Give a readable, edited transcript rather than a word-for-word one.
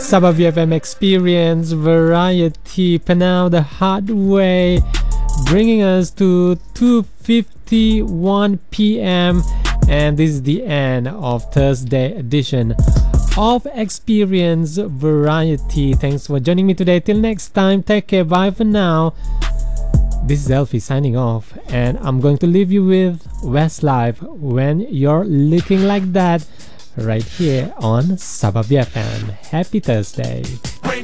Sabah VFM Experience Variety, Penal the Hard Way, bringing us to 2:51 p.m. and this is the end of Thursday edition of Experience Variety. Thanks for joining me today. Till next time, take care, bye for now. This is Elfie signing off, and I'm going to leave you with Westlife, When You're Looking Like That, right here on Sabah VFM. Happy Thursday.